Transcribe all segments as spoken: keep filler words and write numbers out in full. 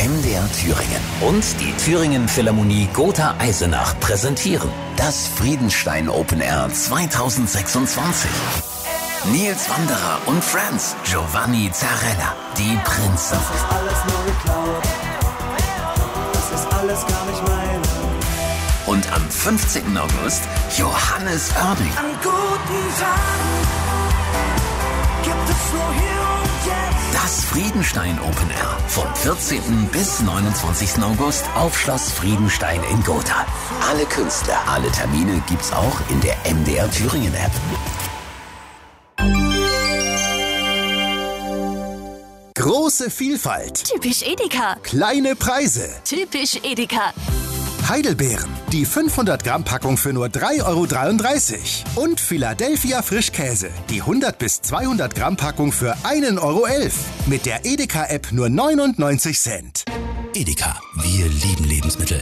M D R Thüringen und die Thüringen Philharmonie Gotha Eisenach präsentieren das Friedenstein Open Air zweitausendsechsundzwanzig. Nils Wanderer und Friends, Giovanni Zarella, die Prinzen. Das ist alles nur geklaut, das ist alles gar nicht meine. Und am fünfzehnten August Johannes Oerding. An guten Tagen gibt es nur hier und jetzt. Das Friedenstein Open Air vom vierzehnten bis neunundzwanzigsten August auf Schloss Friedenstein in Gotha. Alle Künstler, alle Termine gibt's auch in der M D R Thüringen App. Große Vielfalt. Typisch Edeka. Kleine Preise. Typisch Edeka. Heidelbeeren. Die fünfhundert Gramm Packung für nur drei Euro dreiunddreißig. Und Philadelphia Frischkäse. Die hundert bis zweihundert Gramm Packung für ein Euro elf. Mit der Edeka-App nur neunundneunzig Cent. Edeka, wir lieben Lebensmittel.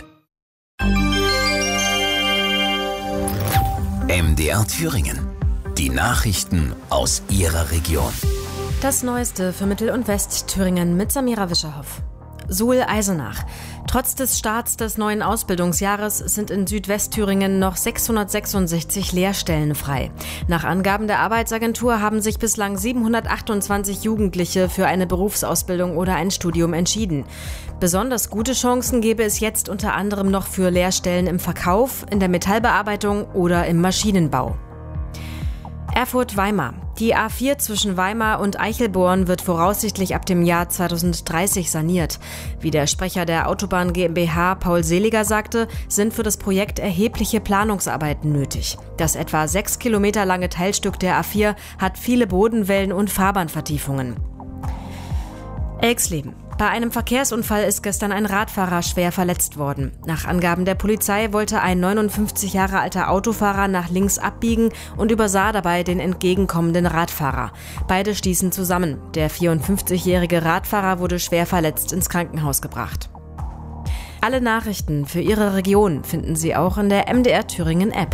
M D R Thüringen. Die Nachrichten aus Ihrer Region. Das Neueste für Mittel- und Westthüringen mit Samira Wischerhoff. Suhl-Eisenach. Trotz des Starts des neuen Ausbildungsjahres sind in Südwestthüringen noch sechshundertsechsundsechzig Lehrstellen frei. Nach Angaben der Arbeitsagentur haben sich bislang siebenhundertachtundzwanzig Jugendliche für eine Berufsausbildung oder ein Studium entschieden. Besonders gute Chancen gäbe es jetzt unter anderem noch für Lehrstellen im Verkauf, in der Metallbearbeitung oder im Maschinenbau. Erfurt-Weimar. Die A vier zwischen Weimar und Eichelborn wird voraussichtlich ab dem Jahr zweitausenddreißig saniert. Wie der Sprecher der Autobahn GmbH Paul Seliger sagte, sind für das Projekt erhebliche Planungsarbeiten nötig. Das etwa sechs Kilometer lange Teilstück der A vier hat viele Bodenwellen und Fahrbahnvertiefungen. Elxleben. Bei einem Verkehrsunfall ist gestern ein Radfahrer schwer verletzt worden. Nach Angaben der Polizei wollte ein neunundfünfzig Jahre alter Autofahrer nach links abbiegen und übersah dabei den entgegenkommenden Radfahrer. Beide stießen zusammen. Der vierundfünfzigjährige Radfahrer wurde schwer verletzt ins Krankenhaus gebracht. Alle Nachrichten für Ihre Region finden Sie auch in der M D R Thüringen App.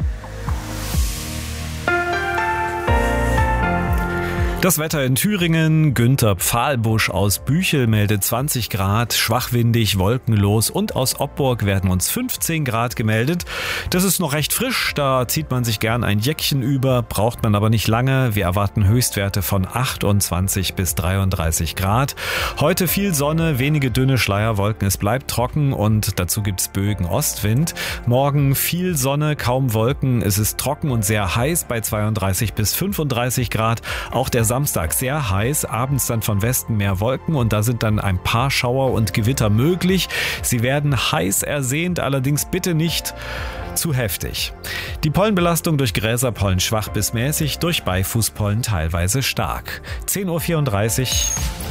Das Wetter in Thüringen. Günter Pfahlbusch aus Büchel meldet zwanzig Grad, schwachwindig, wolkenlos, und aus Oppburg werden uns fünfzehn Grad gemeldet. Das ist noch recht frisch, da zieht man sich gern ein Jäckchen über, braucht man aber nicht lange. Wir erwarten Höchstwerte von achtundzwanzig bis dreiunddreißig Grad. Heute viel Sonne, wenige dünne Schleierwolken, es bleibt trocken und dazu gibt's Bögen Ostwind. Morgen viel Sonne, kaum Wolken, es ist trocken und sehr heiß bei zweiunddreißig bis fünfunddreißig Grad. Auch der Samstag sehr heiß, abends dann von Westen mehr Wolken und da sind dann ein paar Schauer und Gewitter möglich. Sie werden heiß ersehnt, allerdings bitte nicht zu heftig. Die Pollenbelastung durch Gräserpollen schwach bis mäßig, durch Beifußpollen teilweise stark. zehn Uhr vierunddreißig.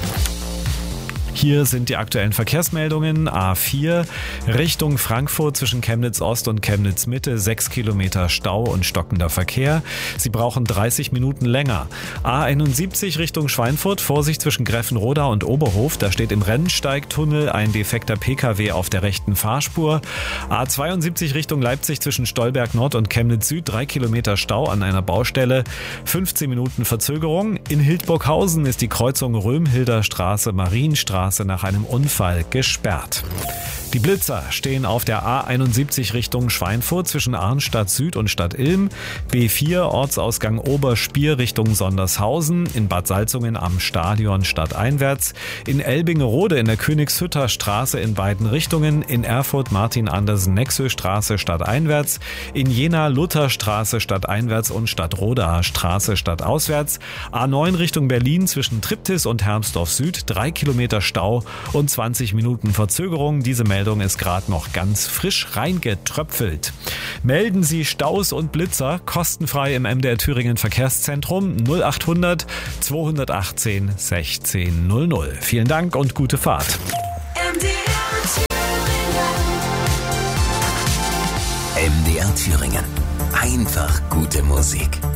Hier sind die aktuellen Verkehrsmeldungen. A vier Richtung Frankfurt zwischen Chemnitz Ost und Chemnitz Mitte, sechs Kilometer Stau und stockender Verkehr. Sie brauchen dreißig Minuten länger. A einundsiebzig Richtung Schweinfurt, Vorsicht zwischen Greffenroda und Oberhof. Da steht im Rennsteigtunnel ein defekter Pkw auf der rechten Fahrspur. A zweiundsiebzig Richtung Leipzig zwischen Stolberg Nord und Chemnitz Süd, drei Kilometer Stau an einer Baustelle, fünfzehn Minuten Verzögerung. In Hildburghausen ist die Kreuzung Römhilder Straße, Marienstraße nach einem Unfall gesperrt. Die Blitzer stehen auf der A einundsiebzig Richtung Schweinfurt zwischen Arnstadt Süd und Stadt Ilm, B vier Ortsausgang Oberspier Richtung Sondershausen, in Bad Salzungen am Stadion stadteinwärts, in Elbingerode in der Königshütter Straße in beiden Richtungen, in Erfurt Martin-Andersen-Nexö-Straße stadteinwärts, in Jena Lutherstraße stadteinwärts und Stadtrodaer Straße stadtauswärts, A neun Richtung Berlin zwischen Triptis und Hermsdorf Süd, drei Kilometer Stau und zwanzig Minuten Verzögerung. Diese Meldung ist gerade noch ganz frisch reingetröpfelt. Melden Sie Staus und Blitzer kostenfrei im M D R Thüringen Verkehrszentrum null achthundert zweihundertachtzehn sechzehn null null. Vielen Dank und gute Fahrt. M D R Thüringen. Einfach gute Musik.